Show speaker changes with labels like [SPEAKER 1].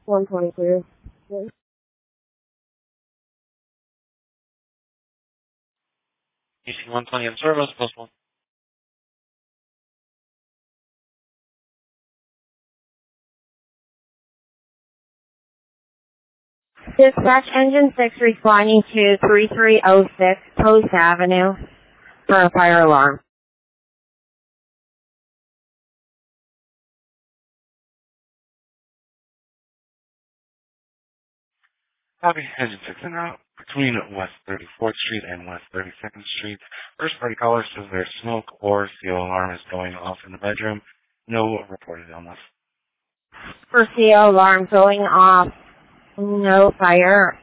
[SPEAKER 1] 120 clear.
[SPEAKER 2] EC 120 in service, +1.
[SPEAKER 1] Dispatch engine 6 responding to 3306 Post Avenue for a fire alarm.
[SPEAKER 2] Copy, engine 6 en route between West 34th Street and West 32nd Street. First party caller says there's smoke or CO alarm is going off in the bedroom. No reported illness.
[SPEAKER 1] For CO alarm going off, no fire